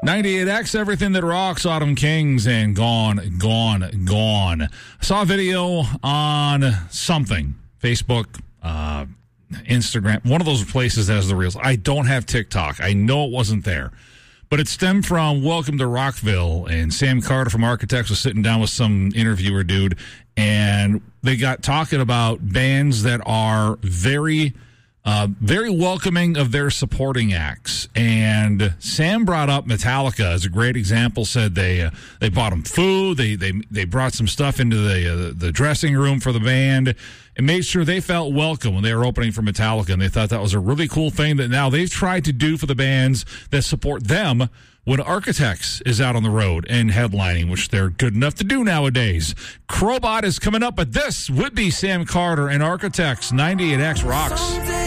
98X, everything that rocks, Autumn Kings, and gone. I saw a video on something, Facebook, Instagram, one of those places that has the reels. I don't have TikTok. I know it wasn't there. But it stemmed from Welcome to Rockville, and Sam Carter from Architects was sitting down with some interviewer dude, and they got talking about bands that are very welcoming of their supporting acts. And Sam brought up Metallica as a great example, said they bought them food, they brought some stuff into the dressing room for the band, and made sure they felt welcome when they were opening for Metallica. And they thought that was a really cool thing that now they've tried to do for the bands that support them when Architects is out on the road and headlining, which they're good enough to do nowadays. Crowbot is coming up, but this would be Sam Carter and Architects. 98X rocks.